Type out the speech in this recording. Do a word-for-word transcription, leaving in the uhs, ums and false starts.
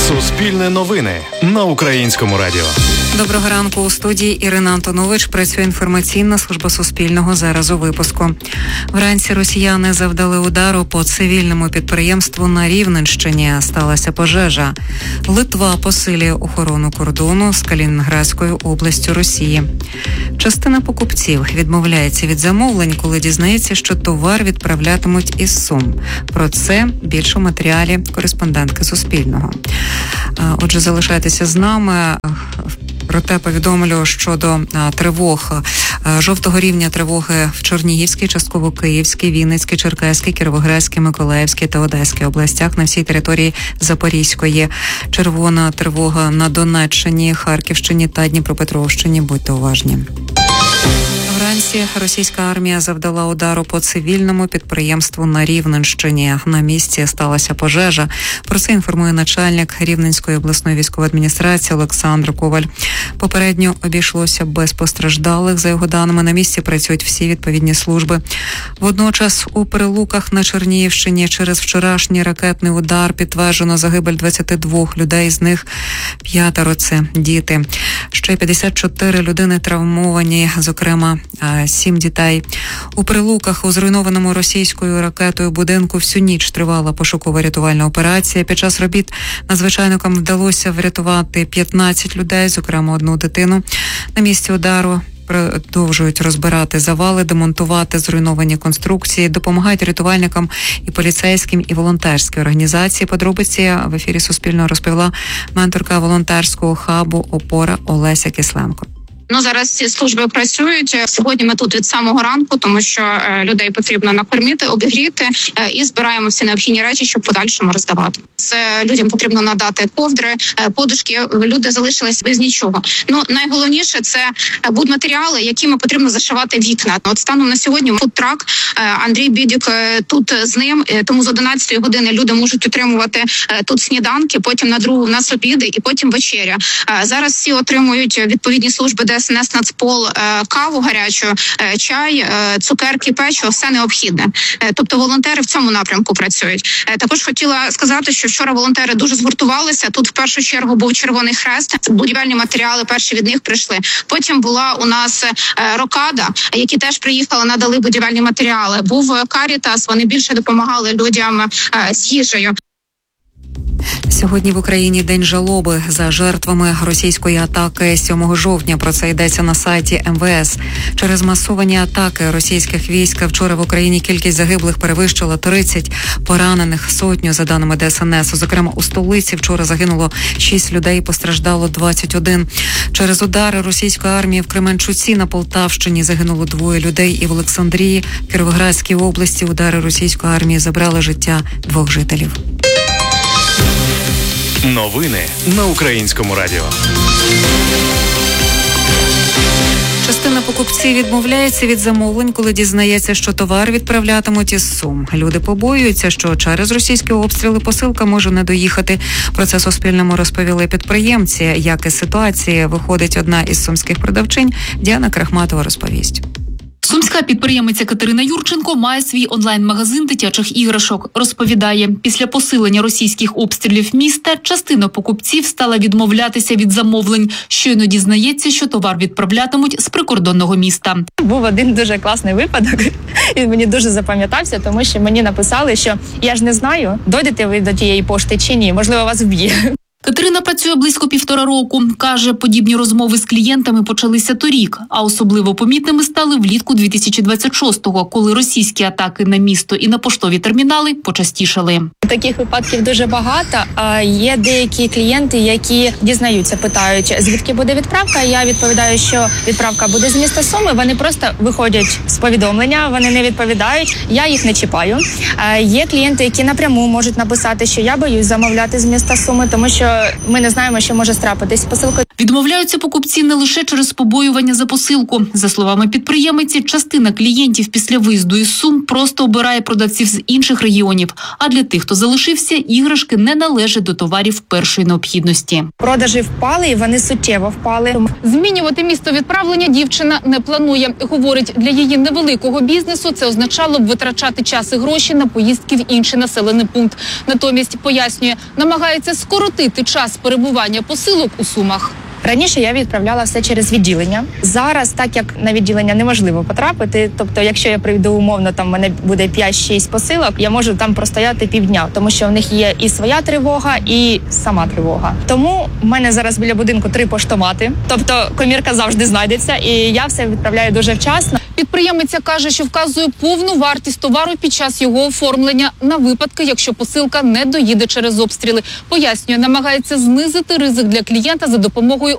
Суспільне новини на Українському радіо. Доброго ранку. У студії Ірина Антонович. Працює інформаційна служба Суспільного. Зараз у випуску. Вранці росіяни завдали удару по цивільному підприємству на Рівненщині. Сталася пожежа. Литва посилює охорону кордону з Калінінградською областю Росії. Частина покупців відмовляється від замовлень, коли дізнається, що товар відправлятимуть із Сум. Про це більше у матеріалі кореспондентки Суспільного. Отже, залишайтеся з нами. Проте повідомлю щодо а, тривог. А, жовтого рівня тривоги в Чернігівській, частково Київській, Вінницькій, Черкаській, Кіровоградській, Миколаївській та Одеській областях на всій території Запорізької. Червона тривога на Донеччині, Харківщині та Дніпропетровщині. Будьте уважні. Вранці російська армія завдала удару по цивільному підприємству на Рівненщині. На місці сталася пожежа. Про це інформує начальник Рівненської обласної військової адміністрації Олександр Коваль. Попередньо обійшлося без постраждалих. За його даними, на місці працюють всі відповідні служби. Водночас у Прилуках на Чернігівщині через вчорашній ракетний удар підтверджено загибель двадцяти двох людей, з них п'ятеро – це діти. Ще п'ятдесят чотири людини травмовані, зокрема сім дітей. У Прилуках у зруйнованому російською ракетою будинку всю ніч тривала пошукова рятувальна операція. Під час робіт надзвичайникам вдалося врятувати п'ятнадцять людей, зокрема одну дитину. На місці удару продовжують розбирати завали, демонтувати зруйновані конструкції, допомагають рятувальникам і поліцейським, і волонтерські організації. Подробиці в ефірі Суспільного розповіла менторка волонтерського хабу «Опора» Олеся Кисленко. Ну, зараз ці служби працюють. Сьогодні ми тут від самого ранку, тому що е, людей потрібно накормити, обігріти е, і збираємо всі необхідні речі, щоб подальшому роздавати. Це людям потрібно надати ковдри, е, подушки. Люди залишились без нічого. Ну, найголовніше це будматеріали, якими потрібно зашивати вікна. От станом на сьогодні фудтрак, е, Андрій Бідюк е, тут з ним, е, тому з одинадцятої години люди можуть отримувати е, тут сніданки, потім на другу в нас обіди і потім вечеря. Е, зараз всі отримують відповідні служби Де С Ен Ес, Нацпол, каву гарячу, чай, цукерки, печиво, все необхідне. Тобто волонтери в цьому напрямку працюють. Також хотіла сказати, що вчора волонтери дуже згуртувалися. Тут в першу чергу був Червоний Хрест, будівельні матеріали перші від них прийшли. Потім була у нас Рокада, які теж приїхали, надали будівельні матеріали. Був Карітас, вони більше допомагали людям з їжею. Сьогодні в Україні день жалоби за жертвами російської атаки сьомого жовтня. Про це йдеться на сайті Ем Ве Ес. Через масовані атаки російських військ вчора в Україні кількість загиблих перевищила тридцять, поранених сотню, за даними Де С Ен Ес. Зокрема, у столиці вчора загинуло шість людей, постраждало двадцять один. Через удари російської армії в Кременчуці на Полтавщині загинуло двоє людей, і в Олександрії, Кіровоградській області, удари російської армії забрали життя двох жителів. Новини на Українському радіо. Частина покупців відмовляється від замовлень, коли дізнається, що товар відправлятимуть із Сум. Люди побоюються, що через російські обстріли посилка може не доїхати. Про це Суспільному розповіли підприємці. Як із ситуації виходить одна із сумських продавчинь, Діана Крахматова розповість. Сумська підприємиця Катерина Юрченко має свій онлайн-магазин дитячих іграшок. Розповідає, після посилення російських обстрілів міста частина покупців стала відмовлятися від замовлень. Щойно дізнається, що товар відправлятимуть з прикордонного міста. Був один дуже класний випадок, він мені дуже запам'ятався, тому що мені написали, що я ж не знаю, дойдете ви до тієї пошти чи ні, можливо, вас вб'є. Катерина працює близько півтора року. Каже, подібні розмови з клієнтами почалися торік, а особливо помітними стали влітку дві тисячі двадцять шостого, коли російські атаки на місто і на поштові термінали почастішали. Таких випадків дуже багато. Є деякі клієнти, які дізнаються, питають, звідки буде відправка. Я відповідаю, що відправка буде з міста Суми. Вони просто виходять з повідомлення, вони не відповідають, я їх не чіпаю. Є клієнти, які напряму можуть написати, що я боюсь замовляти з міста Суми, тому що ми не знаємо, що може трапитись посилкою. Відмовляються покупці не лише через побоювання за посилку. За словами підприємиці, частина клієнтів після виїзду із Сум просто обирає продавців з інших регіонів. А для тих, хто хто залишився, іграшки не належать до товарів першої необхідності. Продажі впали, і вони суттєво впали. Змінювати місто відправлення дівчина не планує. Говорить, для її невеликого бізнесу це означало б витрачати час і гроші на поїздки в інший населений пункт. Натомість, пояснює, намагається скоротити час перебування посилок у Сумах. Раніше я відправляла все через відділення. Зараз, так як на відділення неможливо потрапити, тобто якщо я прийду умовно, там в мене буде п'ять-шість посилок, я можу там простояти півдня, тому що в них є і своя тривога, і сама тривога. Тому в мене зараз біля будинку три поштомати, тобто комірка завжди знайдеться, і я все відправляю дуже вчасно. Підприємиця каже, що вказує повну вартість товару під час його оформлення на випадки, якщо посилка не доїде через обстріли. Пояснює, намагається знизити ризик для клієнта за допомогою